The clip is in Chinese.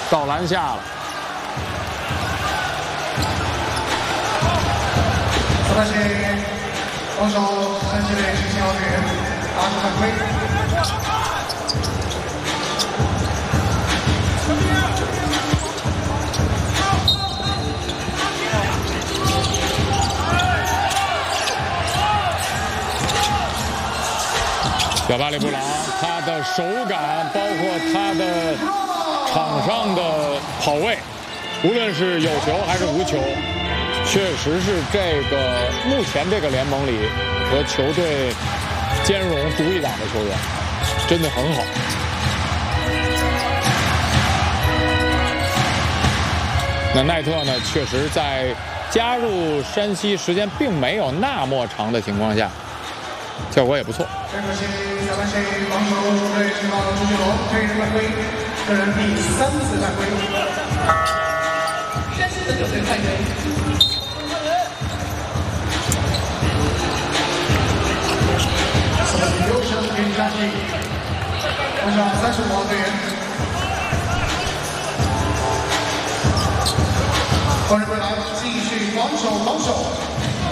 到篮下了。 这是防守山西队执教队员打出犯规。 小巴里布朗，他的手感，包括他的场上的跑位，无论是有球还是无球，确实是这个目前这个联盟里和球队兼容独一档的球员，真的很好。那奈特呢，确实在加入山西时间并没有那么长的情况下，效果也不错。 这个是小蓝队防守主队指导朱俊龙推人犯规，个人第3次犯规。山西的9队犯规。留声给山西，场上35号队员。换人归来。